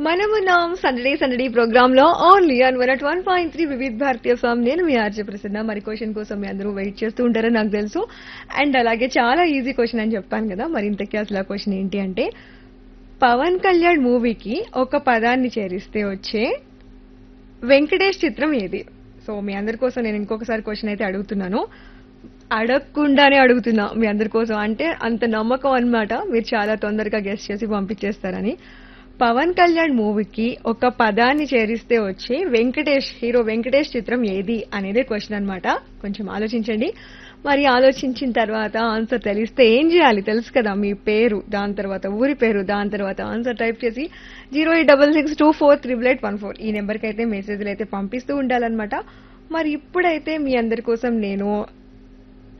మనమున్నాం Sunday Sunday programme లో only on 101.3 వివిధ భారతీయ ఫామ్. నేను మీ ఆర్జే ప్రసన్న. మరి క్వశ్చన్ కోసం మీ అందరూ వెయిట్ చేస్తూ ఉంటారని నాకు తెలుసు. అండ్ అలాగే చాలా ఈజీ క్వశ్చన్ అని చెప్పాను కదా, మరి ఇంతకీ అసలు ఆ క్వశ్చన్ ఏంటి అంటే, పవన్ కళ్యాణ్ మూవీకి ఒక పదాన్ని చేరిస్తే వచ్చే వెంకటేష్ చిత్రం ఏది? సో మీ అందరి కోసం నేను ఇంకొకసారి క్వశ్చన్ అయితే అడుగుతున్నాను, అడగకుండానే అడుగుతున్నా మీ అందరి కోసం. అంటే అంత నమ్మకం అన్నమాట, మీరు చాలా తొందరగా గెస్ట్ చేసి పంపించేస్తారని. పవన్ కళ్యాణ్ మూవీకి ఒక పదాన్ని చేరిస్తే వచ్చే హీరో వెంకటేష్ చిత్రం ఏది అనేది క్వశ్చన్ అన్నమాట. కొంచెం ఆలోచించండి. మరి ఆలోచించిన తర్వాత ఆన్సర్ తెలిస్తే ఏం చేయాలి తెలుసు కదా, మీ పేరు, దాని తర్వాత ఊరి పేరు, దాని తర్వాత ఆన్సర్ టైప్ చేసి 08662438814 ఈ నెంబర్కి అయితే మెసేజ్లు అయితే పంపిస్తూ ఉండాలన్నమాట. మరి ఇప్పుడైతే మీ అందరి కోసం నేను